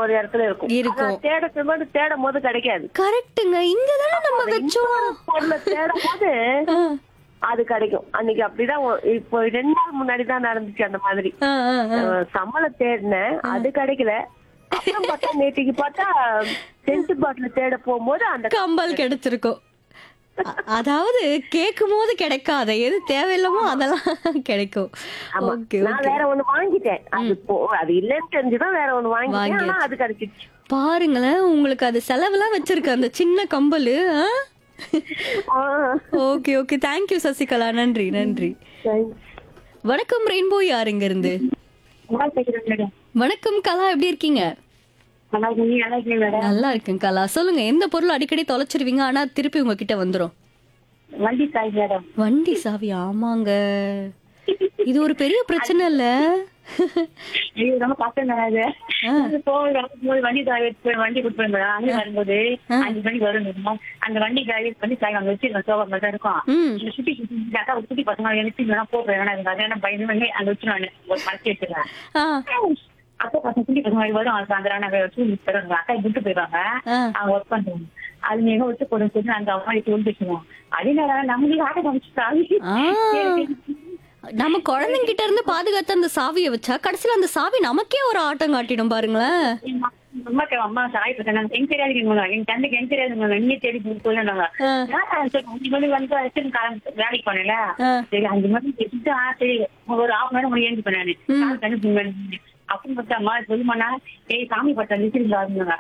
ஒரு இடத்துல இருக்கும். இருக்கும். தேடும் போது கிடைக்காது. கரெக்ட்டுங்க. இங்கதானே நம்ம வச்சோம். இன்னொரு பொருளை தேடும் போது ஆ, அது கிடைக்கும். அன்னைக்கு அப்படிதான் இப்போ 2 நாள் முன்னாடி தான் நடந்துச்சு அந்த மாதிரி. ஆ, ஆ, ஆ. சம்பளம் தேடினேன், அது கிடைக்கல. அப்புறம் பார்த்தா நேற்றுக்கு பார்த்தா சென்ட் பாட்டில் தேட போகும்போது அந்த கம்பல் கிடைச்சிருக்கும். அதாவது கேட்கும் போது கிடைக்காத எது தேவையில்லாமோ அதெல்லாம் கிடைக்கும். ஆமா. ஓகே நான் ஓகே. வேற ஒண்ணு வாங்கிட்டேன். அது இல்லன்னு தெரிஞ்சுதான் வேற ஒண்ணு வாங்கிட்டேன். ஆனா அது கிடைச்சிருச்சு. பாருங்களேன், உங்களுக்கு அது செலவுலாம் வச்சிருக்கு அந்த சின்ன கம்பல். ஆ, ஓகே ஓகே. தேங்க்யூ சசிகலா. நன்றி நன்றி. thanks. வணக்கம் ரெயின்போ. யாருங்க இருந்து? வணக்கம் கலா, எப்படி இருக்கீங்க? நல்லா இருக்கேன் கலா. சொல்லுங்க, எந்த பொருள் அடிக்கடி தொலைச்சிருவீங்க ஆனா திருப்பி உங்ககிட்ட வந்துரும்? வண்டி சாய் மேடம். வண்டி சாவி. ஆமாங்க, இது ஒரு பெரிய பிரச்சனை இல்ல? ஐயோ, ரொம்ப கஷ்டம் தான் அது. போகும்போது வண்டி சாய் வச்சு வண்டி கொடுத்துருந்தா அங்க வரும்போது 5 மணிக்கு வரும். அந்த வண்டி சாய் பண்ணி சாய் அங்க வச்சிருக்கோம். சோபா மாதிரி தான் இருக்கும். ம். இந்த சுத்தி பசங்க எனக்கு வேணா போடுறேன் பயந்து பண்ணி அங்க வச்சுருவாங்க. ஒரு மறைச்சி வச்சிருக்கேன். ஆ, அப்போ பசங்க குட்டி பசங்க வரும். அந்த அக்கா விட்டு போயிடுவாங்க. ஆ. அவங்க ஒர்க் பண்றாங்க. அது நீங்க விட்டு போடுன்னு சொல்லி அந்த அம்மா சொல்லி வச்சுருவோம். அதே நேரம் நம்மளுக்கு ஆட்ட காமிச்சு ஆ. நம்ம குழந்தைங்க கிட்ட இருந்து பாதுகாத்து அந்த சாவியை வச்சா கடைசியில அந்த சாவி நமக்கே ஒரு ஆட்டம் காட்டிடும் பாருங்களேன். அம்மா சாய் எனக்கு தெரியாது. எங்க தந்தைக்கு எனக்கு தெரியாது. நீங்க தேடி சொல்லுங்க. ஆ. 5 மணி வந்து வேலைக்கு போனேன்ல. ஆ. சரி 5 மணி தெரிஞ்சுட்டு சரி ஒரு 1/2 மணி நேரம் ஏஞ்சி பண்ணானு அப்படின்னு பார்த்தா அம்மா சொல்லுமாண்ணா ஏய் சாமி பட்டம் வச்சிருந்தாங்க.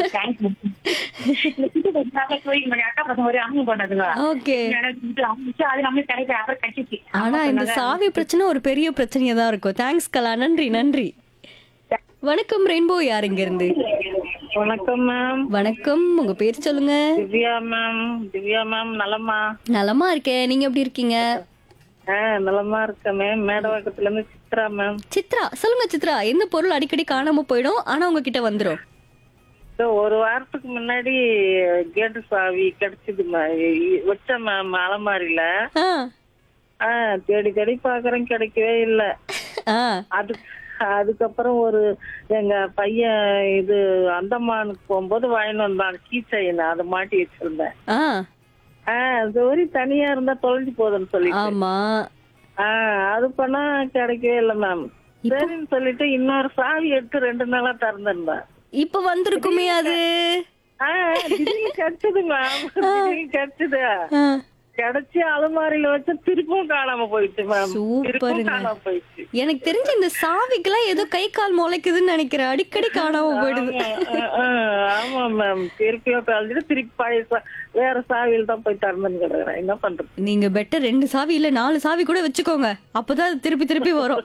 அக்கா பசங்க ஒரு அம்மி பண்ணதுங்க. ஓகே. அது நம்மளுக்கு கிடைக்க அப்புறம் கட்டிச்சு. ஆனா இந்த சாவி பிரச்சனை ஒரு பெரிய பிரச்சனையா தான் இருக்கும். தேங்க்ஸ் கலா. நன்றி நன்றி. வணக்கம் ரெயின்போ. யார் இங்க இருந்து? வணக்கம் மேம். வணக்கம், உங்க பேர் சொல்லுங்க. திவ்யா மேம். திவ்யா மேம் நலமா? நலமா இருக்கேன், நீங்க எப்படி இருக்கீங்க? நலமா இருக்க மேம். மேடவாக்கத்துல இருந்து சித்ரா மேம். சித்ரா, சொல்லுங்க சித்ரா, எந்த பொருள் அடிக்கடி காணாம போயிடும் ஆனா உங்ககிட்ட வந்துரும்? ஒரு வாரத்துக்கு முன்னாடி கேட்டு சாவி கிடைச்சது வச்ச மேம் அலமாரியில. ஆ, தேடி தேடி பாக்குறேன், கிடைக்கவே இல்ல. ஆ. அதுக்கப்புறம் ஒரு எங்க பையன் இது அந்தமானுக்கு போகும்போது வாங்கிட்டு வந்தான் கீ செயின். அதை மாட்டி வச்சிருந்தேன். ஆ. சோரி தனியா இருந்தா தொலைஞ்சு போகுதுன்னு சொல்லி. ஆமா. அது பண்ணா கிடைக்கவே இல்ல மேம். சரின்னு சொல்லிட்டு இன்னொரு சாவி எடுத்து 2 நாளா திறந்திருந்தேன். இப்ப வந்திருக்குமே அது. திடீர்னு கிடைச்சது மேம். திடீர்னு கிடைச்சது. ஆ. கிடைச்சி அலமாரியில வச்சு திருப்பும் காணாம போயிடுச்சு மேம். சூப்பருங்க. காணாம போயிடுச்சு. எனக்கு தெரிஞ்ச இந்த சாவிக்கெல்லாம் ஏதோ கை கால் முளைக்குதுன்னு நினைக்கிறேன், அடிக்கடி காணாம போயிடுது. ஆமா மேம். திருப்பியும் கழிஞ்சிட்டு திருப்பி பழைய வேற சாவியில தான் போய் திறந்துன்னு கிடக்குறேன். என்ன பண்றது? நீங்க பெட்டர் 2 சாவி இல்ல 4 சாவி கூட வச்சுக்கோங்க, அப்பதான் அது திருப்பி திருப்பி வரும்.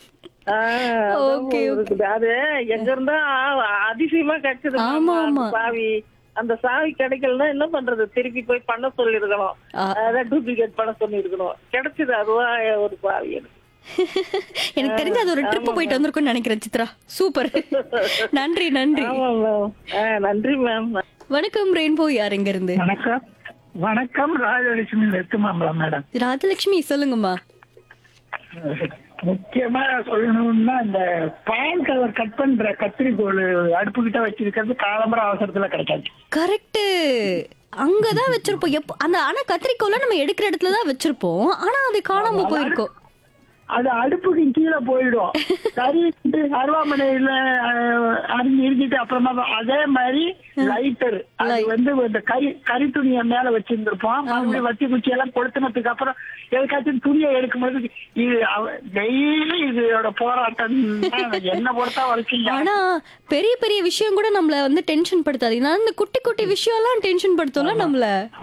Okay okay. அது எங்க இருந்தா அதிசயமா கிடைச்சது ஆமா ஆமா. சாவி. அந்த சாவி கிடைக்கலன்னா என்ன பண்றது? திருப்பி போய் பண்ண சொல்லி இருக்கணும். அதான் டூப்ளிகேட் பண்ண சொல்லி இருக்கணும். கிடைச்சது அதுவா ஒரு சாவி. எனக்கு தெரிஞ்ச அது ஒரு ட்ரிப் போயிட்டு வந்திருக்கும்னு நினைக்கிறேன் சித்ரா. சூப்பர். நன்றி நன்றி. நன்றி மேம். வணக்கம் ரெயின்போ. யார் இங்க இருந்து? வணக்கம். வணக்கம், ராஜலட்சுமி வெத்துமாம்பலம் மேடம். ராஜலட்சுமி, சொல்லுங்கம்மா. முக்கியமா சொல்லணும்னா இந்த பால் கலர் கட் பண்ற கத்திரிக்கோள் அடுப்பு கிட்ட வச்சிருக்கிறது காலம்பர அவசரத்துல கிடைக்காது. கரெக்ட். அங்கதான் வச்சிருப்போம் எப்போ அந்த. ஆனா கத்திரிக்கோல நம்ம எடுக்கிற இடத்துலதான் வச்சிருப்போம், ஆனா அது காணாம போயிருக்கும். அது அடுப்புக்கு கீழே போயிடும். கறி அருவாமனையில அரிஞ்சு இருக்கிட்டு அப்புறமா அதே மாதிரி லைட்டர் அது வந்து இந்த கறி துணியை மேல வச்சிருந்திருப்போம். மறுபடியும் வச்சு குச்சி எல்லாம் கொளுத்தினதுக்கு அப்புறம் எதுக்காச்சும் துணியை எடுக்கும்போது இது டெய்லி இதோட போராட்டம் என்ன பொறுத்தா வரைக்கும். ஆனா பெரிய பெரிய விஷயம் கூட நம்மள வந்து டென்ஷன் படுத்தாது. இந்த குட்டி குட்டி விஷயம் எல்லாம் டென்ஷன் படுத்தோம்ல நம்மள.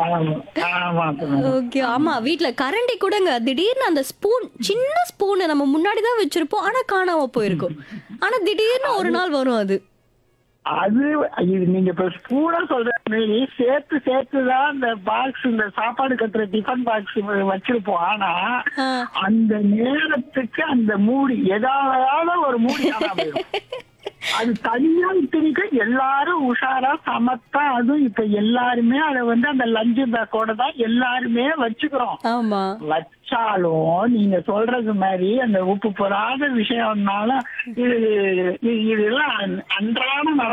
ஓகே. ஆமா, வீட்டுல கரண்டி கூடங்க திடீர்னு அந்த ஸ்பூன், சின்ன ஸ்பூன் நம்ம முன்னாடிதான் வச்சிருப்போம் ஆனா காணாம போயிருக்கும். ஆனா திடீர்னு ஒரு நாள் வரும் அது. இது நீங்க இப்ப ஸ்பூனா சொல்ற மாரி சேர்த்துதான் இந்த பாக்ஸ், இந்த சாப்பாடு கட்டுற டிஃபன் பாக்ஸ் வச்சிருப்போம். ஆனா அந்த நேரத்துக்கு அந்த மூடி ஏதாவது ஒரு மூடி காணாம அது தனியா இத்தனைக்கு எல்லாரும் உஷாரா சமத்தா. அதுவும் இப்ப எல்லாருமே அதை வந்து அந்த லஞ்சு பேக்கோட தான் எல்லாருமே வச்சுக்கிறோம். ஆமா. வச்சாலும் நீங்க சொல்றது மாதிரி அந்த உப்பு போடாத விஷயம்னால இதெல்லாம் அன்றாட